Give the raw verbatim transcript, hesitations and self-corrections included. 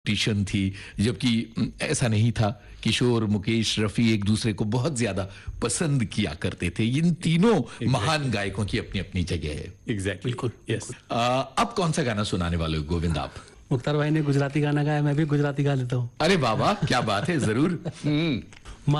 Competition थी, जबकि ऐसा नहीं था। किशोर, मुकेश, रफी एक दूसरे को बहुत ज्यादा पसंद किया करते थे। इन तीनों exactly. महान गायकों की अपनी अपनी जगह है। एग्जैक्टली, बिल्कुल, यस। अब कौन सा गाना सुनाने वाले हो गोविंद आप? मुख्तार भाई ने गुजराती गाना गाया, मैं भी गुजराती गा लेता हूँ। अरे बाबा, क्या बात है, जरूर।